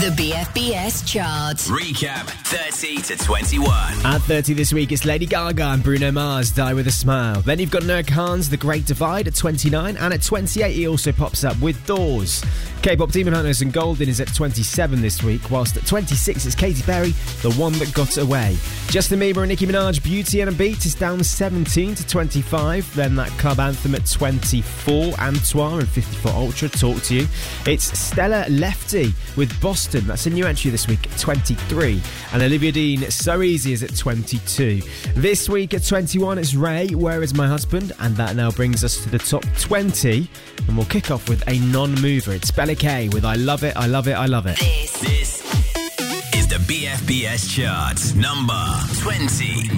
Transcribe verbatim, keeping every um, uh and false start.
The B F B S chart. Recap thirty to twenty-one. At thirty this week, it's Lady Gaga and Bruno Mars, Die With A Smile. Then you've got Noah Kahan's The Great Divide at twenty-nine, and at twenty-eight he also pops up with Doors. K-pop Demon Hunters and Golden is at twenty-seven this week, whilst at twenty-six it's Katy Perry, The One That Got Away. Justin Bieber and Nicki Minaj, Beauty and a Beat is down seventeen to twenty-five. Then that club anthem at twenty-four, Antoine and fifty-four Ultra, Talk To You. It's Stella Lefty with Boston, that's a new entry this week at twenty-three. And Olivia Dean, So Easy is at twenty-two. This week at twenty-one it's Ray, Where Is My Husband? And that now brings us to the top twenty. And we'll kick off with a non-mover. It's Bella K with I Love It, I Love It, I Love It. This, this is the B F B S chart, number twenty.